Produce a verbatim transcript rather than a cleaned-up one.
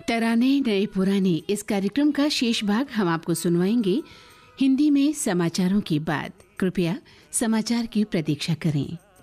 तराने नए पुराने इस कार्यक्रम का शेष भाग हम आपको सुनवाएंगे हिंदी में समाचारों के बाद। कृपया समाचार की प्रतीक्षा करें।